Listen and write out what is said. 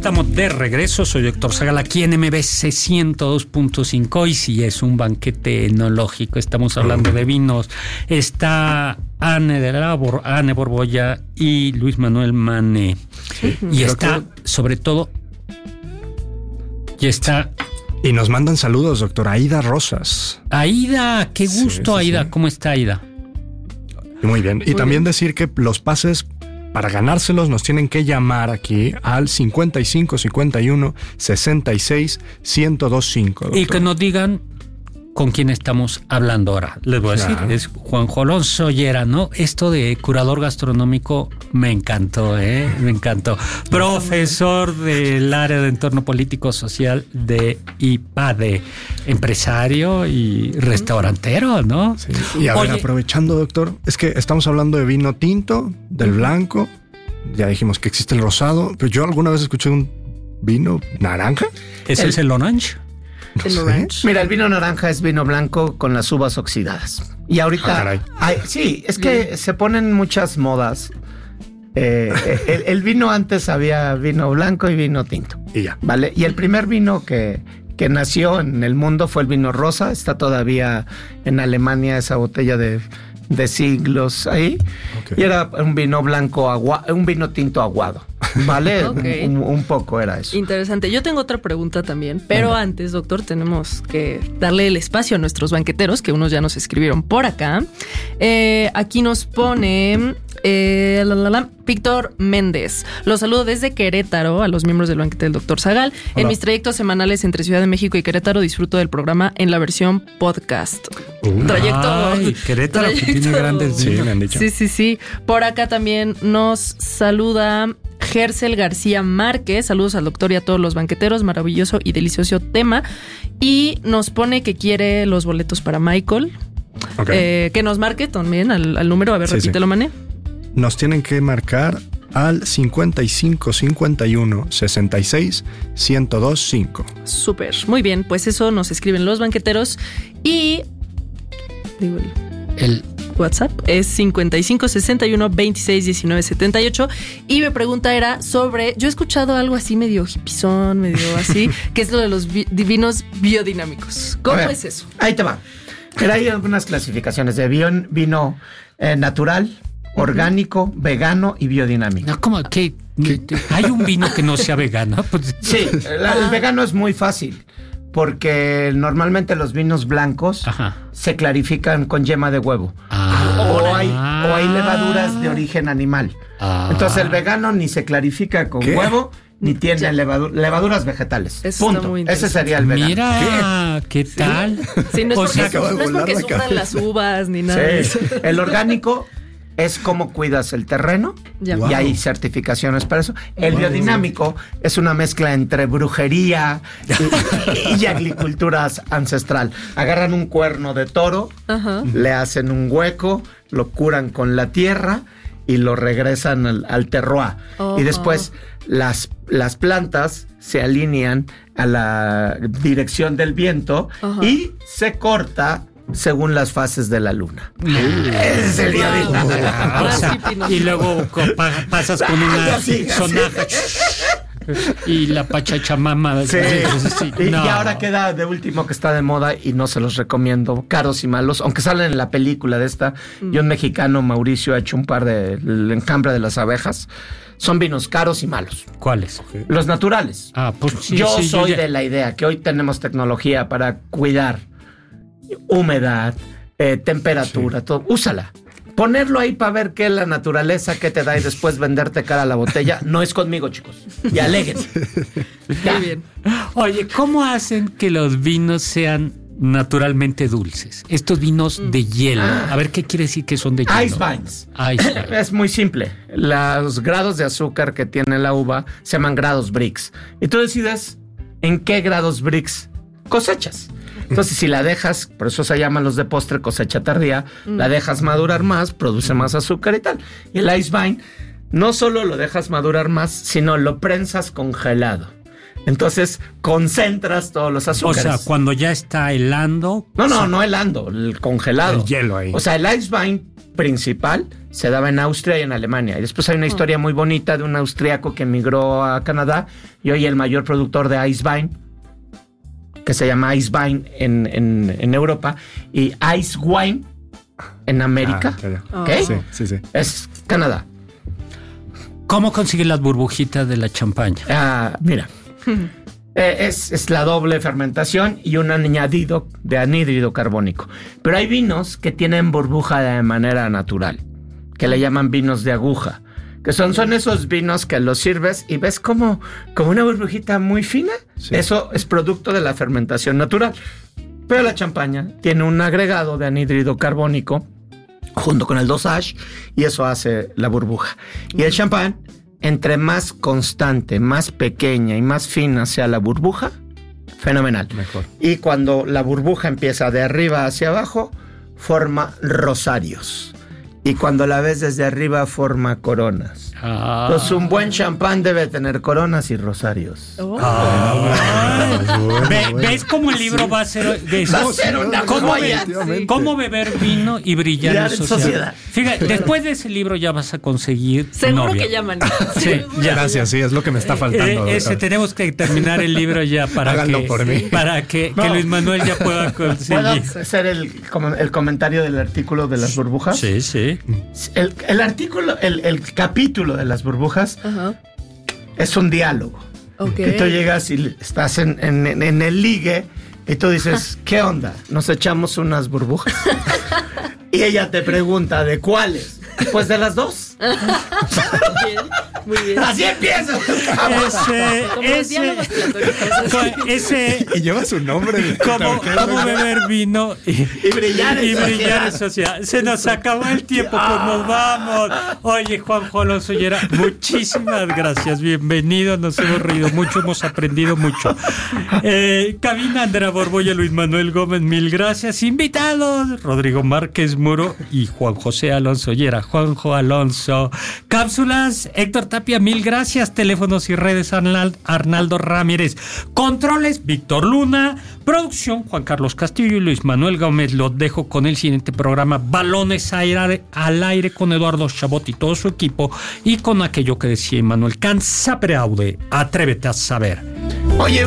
estamos de regreso. Soy Héctor Zagal aquí en MBC 102.5 y sí, es un banquete enológico. Estamos hablando de vinos. Está Anne Borbolla y Luis Manuel Mane. Y está, sobre todo, y nos mandan saludos, doctor Aida Rosas. Aida, qué gusto, Aida. Sí. ¿Cómo está, Aida? Muy bien. Y también decir que los pases, para ganárselos, nos tienen que llamar aquí al 55 51 66 1025. Doctor. Y que nos digan con quién estamos hablando ahora. Les voy a decir, es Juanjo Alonso Llera, ¿no? Esto de curador gastronómico me encantó, me encantó. Profesor del área de entorno político social de IPADE, empresario y restaurantero, ¿no? Sí. Y a ver, aprovechando, doctor, es que estamos hablando de vino tinto, del blanco, ya dijimos que existe el rosado, pero yo alguna vez escuché un vino naranja. ¿Ese es el orange? ¿El orange? Mira, el vino naranja es vino blanco con las uvas oxidadas. Y ahorita... sí, es que se ponen muchas modas. El vino antes había vino blanco y vino tinto. Y ya. ¿Vale? Y el primer vino que nació en el mundo fue el vino rosa. Está todavía en Alemania esa botella de siglos ahí. Okay. Y era un vino blanco, un vino tinto aguado. ¿Vale? Okay. Un poco era eso. Interesante. Yo tengo otra pregunta también, pero antes, doctor, tenemos que darle el espacio a nuestros banqueteros, que unos ya nos escribieron por acá. Aquí nos pone Víctor Méndez. Los saludo desde Querétaro a los miembros del banquete del doctor Zagal. Hola. En mis trayectos semanales entre Ciudad de México y Querétaro disfruto del programa en la versión podcast. Querétaro que tiene grandes vinos, me han dicho. Sí. Por acá también nos saluda Gersel García Márquez. Saludos al doctor y a todos los banqueteros. Maravilloso y delicioso tema. Y nos pone que quiere los boletos para Michael. Okay. Que nos marque también al número. A ver, repítelo, Mané. Nos tienen que marcar al 55 51 66 1025. Súper, muy bien, pues eso nos escriben los banqueteros. Y digo, el WhatsApp es 55 61 26 19 78. Y mi pregunta era sobre, yo he escuchado algo así medio hipizón, medio así, que es lo de los vinos biodinámicos. ¿Cómo es eso? Ahí te va. Pero hay algunas clasificaciones de vino natural, orgánico, vegano y biodinámico. No, ¿cómo que hay un vino que no sea vegano? Sí, el vegano es muy fácil, porque normalmente los vinos blancos se clarifican con yema de huevo. O hay levaduras de origen animal. Entonces el vegano ni se clarifica con huevo, ni tiene levaduras vegetales. Punto. Ese sería el vegano. Mira, ¿qué tal? Sí, no es porque sufran las uvas ni nada. Sí. El orgánico es cómo cuidas el terreno y hay certificaciones para eso. El biodinámico es una mezcla entre brujería y agricultura ancestral. Agarran un cuerno de toro, le hacen un hueco, lo curan con la tierra y lo regresan al terroir. Y después las plantas se alinean a la dirección del viento y se corta según las fases de la luna. Ese sería y luego pasas con una sonaja y la pachachamama. Sí. Y ahora queda de último que está de moda y no se los recomiendo, Caros y Malos, aunque salen en la película de esta, y un mexicano, Mauricio, ha hecho un par de El Enjambre de las Abejas. Son vinos caros y malos. ¿Cuáles? Los naturales. Pues yo soy de la idea que hoy tenemos tecnología para cuidar humedad, temperatura, todo. Úsala. Ponerlo ahí para ver qué es la naturaleza, qué te da y después venderte cara a la botella, no es conmigo, chicos. Y aléguense. Muy bien. Oye, ¿cómo hacen que los vinos sean naturalmente dulces? Estos vinos de hielo. A ver, ¿qué quiere decir que son de hielo? Ice vines. Es muy simple. Los grados de azúcar que tiene la uva se llaman grados Brix. Y tú decides en qué grados Brix cosechas. Entonces, si la dejas, por eso se llaman los de postre cosecha tardía, la dejas madurar más, produce más azúcar y tal. Y el ice vine, no solo lo dejas madurar más, sino lo prensas congelado. Entonces concentras todos los azúcares. O sea, cuando ya está helando. No helando, el congelado. El hielo ahí. O sea, el Eiswein principal se daba en Austria y en Alemania. Y después hay una historia muy bonita de un austriaco que emigró a Canadá y hoy el mayor productor de Eiswein, que se llama Eiswein en Europa, y Eiswein en América. ¿Okay? Sí. Es Canadá. ¿Cómo consiguen las burbujitas de la champaña? Mira, es la doble fermentación y un añadido de anhídrido carbónico. Pero hay vinos que tienen burbuja de manera natural, que le llaman vinos de aguja, que son esos vinos que los sirves y ves como una burbujita muy fina. Sí. Eso es producto de la fermentación natural. Pero la champaña tiene un agregado de anhídrido carbónico junto con el dosage y eso hace la burbuja. Y el champán, entre más constante, más pequeña y más fina sea la burbuja, fenomenal. Mejor. Y cuando la burbuja empieza de arriba hacia abajo, forma rosarios. Y cuando la ves desde arriba, forma coronas. Entonces, un buen champán debe tener coronas y rosarios. ¿Ves cómo el libro va a ser de eso? Va a ser una joya. ¿Cómo beber vino y brillar en sociedad? Fíjate, después de ese libro ya vas a conseguir seguro novia. Que llaman. Sí, ya. Gracias, sí, es lo que me está faltando. Tenemos que terminar el libro ya para que Luis Manuel ya pueda conseguir. ¿Puedo hacer el comentario del artículo de las burbujas? Sí. El artículo, el capítulo de las burbujas es un diálogo. Que tú llegas y estás en el ligue y tú dices, ¿qué onda? ¿Nos echamos unas burbujas? Y ella te pregunta, ¿de cuáles? Pues de las dos. Muy bien. Así empieza. Y lleva su nombre. ¿Cómo beber vino y brillar en sociedad? Se nos acabó el tiempo, pues nos vamos. Oye, Juanjo Alonso Ollera, muchísimas gracias. Bienvenido, nos hemos reído mucho, hemos aprendido mucho. Cabina, Andrea Borbolla, Luis Manuel Gómez, mil gracias. Invitados, Rodrigo Márquez Muro y Juan José Alonso Ollera. Juanjo Alonso. Cápsulas, Héctor Tapia, mil gracias. Teléfonos y redes, Arnaldo Ramírez. Controles, Víctor Luna. Producción, Juan Carlos Castillo y Luis Manuel Gómez. Los dejo con el siguiente programa, Balones al aire, con Eduardo Chabot y todo su equipo, y con aquello que decía Manuel Cansa Preaude, atrévete a saber. Oye,